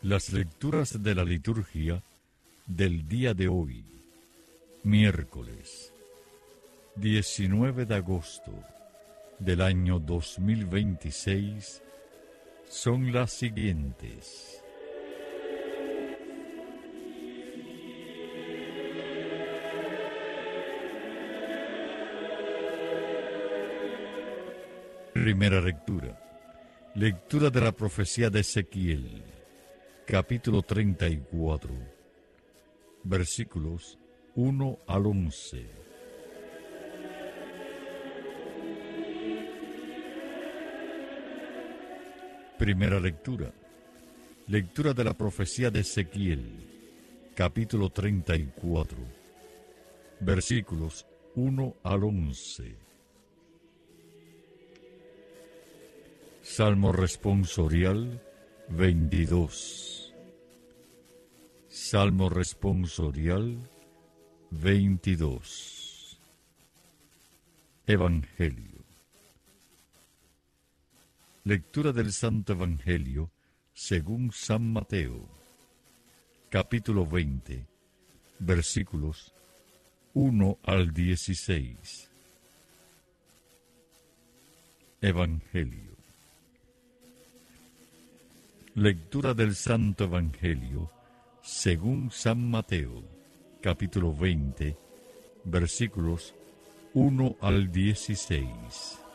Las lecturas de la liturgia del día de hoy, miércoles 19 de agosto del año 2026, son las siguientes. Primera lectura. Lectura de la profecía de Ezequiel, capítulo 34, versículos 1 al 11. Primera lectura. Lectura de la profecía de Ezequiel, capítulo 34, versículos 1 al 11. Salmo responsorial 22. Salmo responsorial 22. Evangelio. Lectura del Santo Evangelio según San Mateo, capítulo 20, versículos 1 al 16. Evangelio. Lectura del Santo Evangelio según San Mateo, capítulo 20, versículos 1 al 16.